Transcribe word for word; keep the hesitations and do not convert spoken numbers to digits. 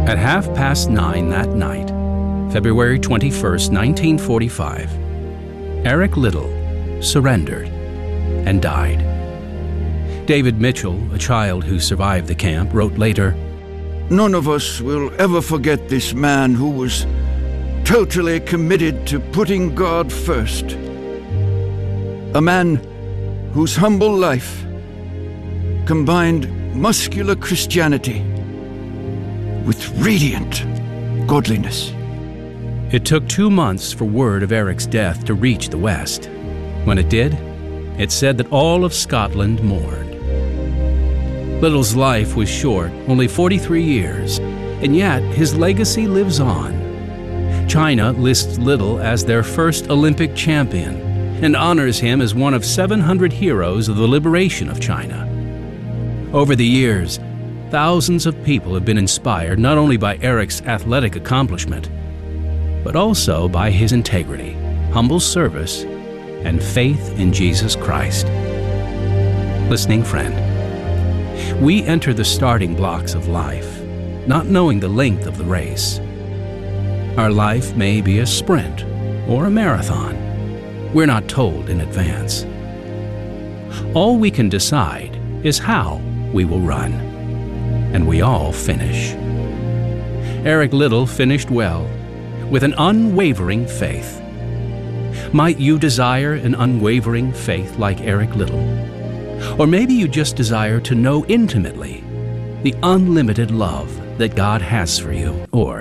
At half past nine that night, February twenty-first, nineteen forty-five, Eric Liddell surrendered and died. David Mitchell, a child who survived the camp, wrote later, "None of us will ever forget this man who was totally committed to putting God first. A man whose humble life combined muscular Christianity with radiant godliness." It took two months for word of Eric's death to reach the West. When it did, it said that all of Scotland mourned. Liddell's life was short, only forty-three years, and yet his legacy lives on. China lists Liddell as their first Olympic champion and honors him as one of seven hundred heroes of the liberation of China. Over the years, thousands of people have been inspired not only by Eric's athletic accomplishment, but also by his integrity, humble service, and faith in Jesus Christ. Listening friend, we enter the starting blocks of life, not knowing the length of the race. Our life may be a sprint or a marathon. We're not told in advance. All we can decide is how we will run, and we all finish. Eric Liddell finished well, with an unwavering faith. Might you desire an unwavering faith like Eric Liddell? Or maybe you just desire to know intimately the unlimited love that God has for you, or